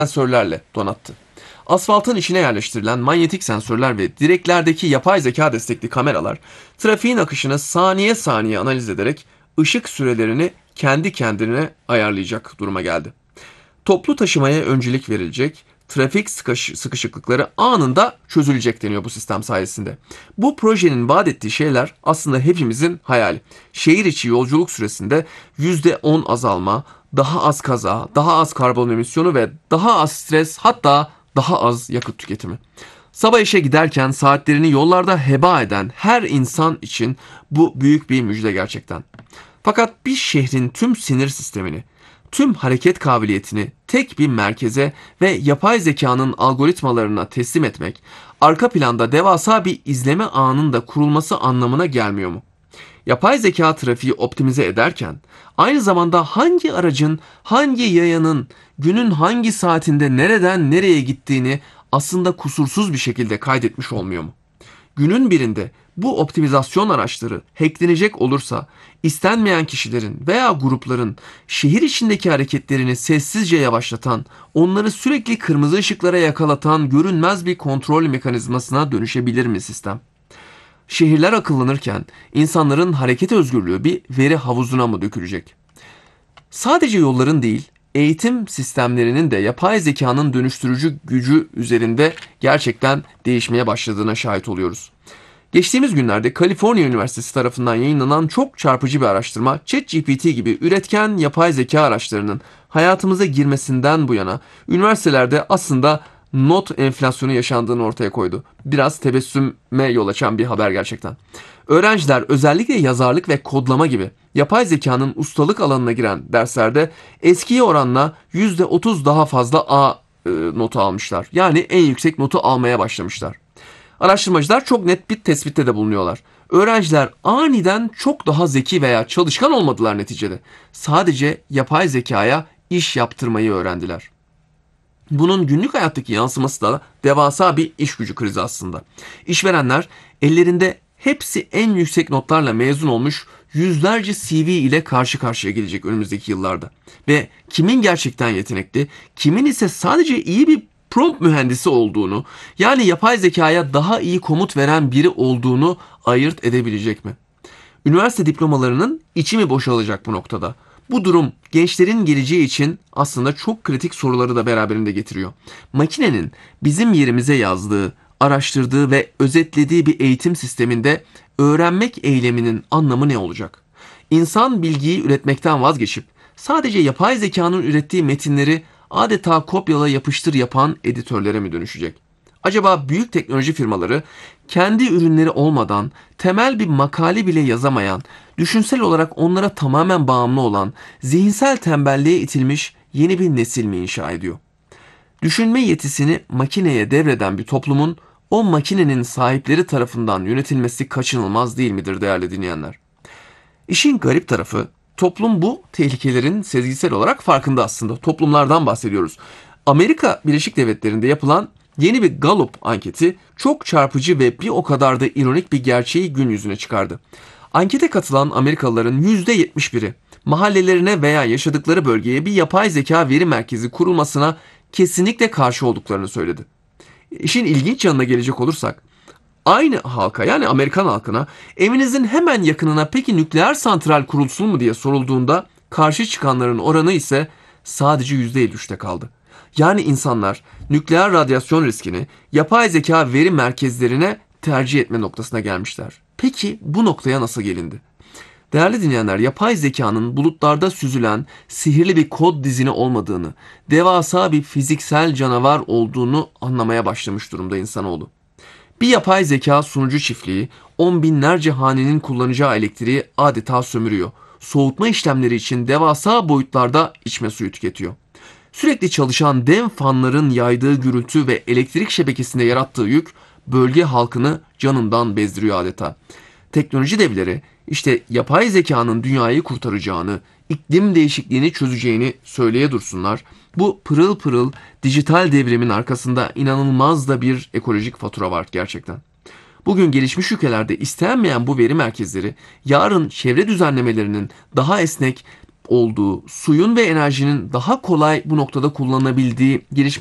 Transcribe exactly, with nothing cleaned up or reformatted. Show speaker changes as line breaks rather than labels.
sensörlerle donattı. Asfaltın içine yerleştirilen manyetik sensörler ve direklerdeki yapay zeka destekli kameralar trafiğin akışını saniye saniye analiz ederek ışık sürelerini kendi kendine ayarlayacak duruma geldi. Toplu taşımaya öncelik verilecek, trafik sıkış- sıkışıklıkları anında çözülecek deniyor bu sistem sayesinde. Bu projenin vaat ettiği şeyler aslında hepimizin hayali. Şehir içi yolculuk süresinde yüzde on azalma, daha az kaza, daha az karbon emisyonu ve daha az stres, hatta daha az yakıt tüketimi. Sabah işe giderken saatlerini yollarda heba eden her insan için bu büyük bir müjde gerçekten. Fakat bir şehrin tüm sinir sistemini, tüm hareket kabiliyetini tek bir merkeze ve yapay zekanın algoritmalarına teslim etmek, arka planda devasa bir izleme ağının da kurulması anlamına gelmiyor mu? Yapay zeka trafiği optimize ederken, aynı zamanda hangi aracın, hangi yayanın, günün hangi saatinde nereden nereye gittiğini aslında kusursuz bir şekilde kaydetmiş olmuyor mu? Günün birinde bu optimizasyon araçları hacklenecek olursa istenmeyen kişilerin veya grupların şehir içindeki hareketlerini sessizce yavaşlatan, onları sürekli kırmızı ışıklara yakalatan görünmez bir kontrol mekanizmasına dönüşebilir mi sistem? Şehirler akıllanırken insanların hareket özgürlüğü bir veri havuzuna mı dökülecek? Sadece yolların değil, eğitim sistemlerinin de yapay zekanın dönüştürücü gücü üzerinde gerçekten değişmeye başladığına şahit oluyoruz. Geçtiğimiz günlerde Kaliforniya Üniversitesi tarafından yayınlanan çok çarpıcı bir araştırma, ChatGPT gibi üretken yapay zeka araçlarının hayatımıza girmesinden bu yana üniversitelerde aslında not enflasyonu yaşandığını ortaya koydu. Biraz tebessüme yol açan bir haber gerçekten. Öğrenciler özellikle yazarlık ve kodlama gibi yapay zekanın ustalık alanına giren derslerde eskiye oranla yüzde otuz daha fazla A e, notu almışlar. Yani en yüksek notu almaya başlamışlar. Araştırmacılar çok net bir tespitte de bulunuyorlar. Öğrenciler aniden çok daha zeki veya çalışkan olmadılar neticede. Sadece yapay zekaya iş yaptırmayı öğrendiler. Bunun günlük hayattaki yansıması da devasa bir iş gücü krizi aslında. İşverenler ellerinde hepsi en yüksek notlarla mezun olmuş yüzlerce C V ile karşı karşıya gelecek önümüzdeki yıllarda. Ve kimin gerçekten yetenekli, kimin ise sadece iyi bir prompt mühendisi olduğunu, yani yapay zekaya daha iyi komut veren biri olduğunu ayırt edebilecek mi? Üniversite diplomalarının içi mi boşalacak bu noktada? Bu durum gençlerin geleceği için aslında çok kritik soruları da beraberinde getiriyor. Makinenin bizim yerimize yazdığı, araştırdığı ve özetlediği bir eğitim sisteminde öğrenmek eyleminin anlamı ne olacak? İnsan bilgiyi üretmekten vazgeçip sadece yapay zekanın ürettiği metinleri adeta kopyala yapıştır yapan editörlere mi dönüşecek? Acaba büyük teknoloji firmaları kendi ürünleri olmadan temel bir makale bile yazamayan, düşünsel olarak onlara tamamen bağımlı olan, zihinsel tembelliğe itilmiş yeni bir nesil mi inşa ediyor? Düşünme yetisini makineye devreden bir toplumun o makinenin sahipleri tarafından yönetilmesi kaçınılmaz değil midir değerli dinleyenler? İşin garip tarafı, toplum bu tehlikelerin sezgisel olarak farkında aslında. Toplumlardan bahsediyoruz. Amerika Birleşik Devletleri'nde yapılan yeni bir Gallup anketi çok çarpıcı ve bir o kadar da ironik bir gerçeği gün yüzüne çıkardı. Ankete katılan Amerikalıların yüzde yetmiş biri mahallelerine veya yaşadıkları bölgeye bir yapay zeka veri merkezi kurulmasına kesinlikle karşı olduklarını söyledi. İşin ilginç yanına gelecek olursak, aynı halka, yani Amerikan halkına evinizin hemen yakınına peki nükleer santral kurulsun mu diye sorulduğunda karşı çıkanların oranı ise sadece yüzde elli üçte kaldı. Yani insanlar nükleer radyasyon riskini yapay zeka veri merkezlerine tercih etme noktasına gelmişler. Peki bu noktaya nasıl gelindi? Değerli dinleyenler, yapay zekanın bulutlarda süzülen sihirli bir kod dizini olmadığını, devasa bir fiziksel canavar olduğunu anlamaya başlamış durumda insanoğlu. Bir yapay zeka sunucu çiftliği on binlerce hanenin kullanacağı elektriği adeta sömürüyor. Soğutma işlemleri için devasa boyutlarda içme suyu tüketiyor. Sürekli çalışan dev fanların yaydığı gürültü ve elektrik şebekesinde yarattığı yük bölge halkını canından bezdiriyor adeta. Teknoloji devleri işte yapay zekanın dünyayı kurtaracağını, iklim değişikliğini çözeceğini söyleye dursunlar. Bu pırıl pırıl dijital devrimin arkasında inanılmaz da bir ekolojik fatura var gerçekten. Bugün gelişmiş ülkelerde istenmeyen bu veri merkezleri yarın çevre düzenlemelerinin daha esnek, olduğu, suyun ve enerjinin daha kolay bu noktada kullanılabildiği gelişmeler